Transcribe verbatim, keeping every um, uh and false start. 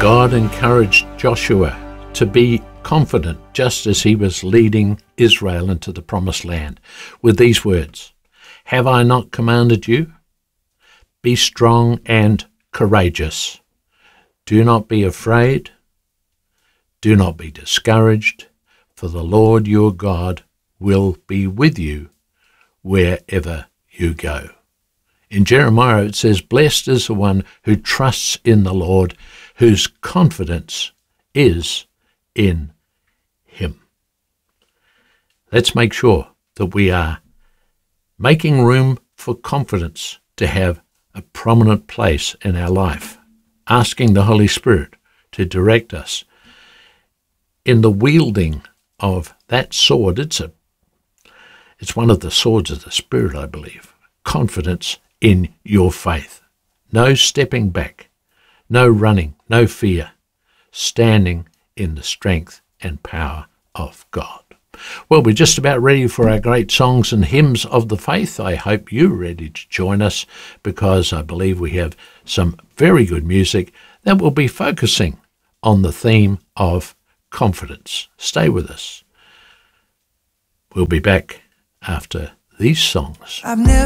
God encouraged Joshua to be confident just as he was leading Israel into the promised land with these words, "Have I not commanded you? Be strong and courageous. Do not be afraid. Do not be discouraged, for the Lord your God will be with you wherever you go." In Jeremiah it says, "Blessed is the one who trusts in the Lord, whose confidence is in him." Let's make sure that we are making room for confidence to have a prominent place in our life, asking the Holy Spirit to direct us in the wielding of that sword. It's a, it's one of the swords of the Spirit, I believe. Confidence in your faith. No stepping back, no running, no fear, standing in the strength and power of God. Well, we're just about ready for our great songs and hymns of the faith. I hope you're ready to join us, because I believe we have some very good music that will be focusing on the theme of confidence. Stay with us. We'll be back after these songs. I've never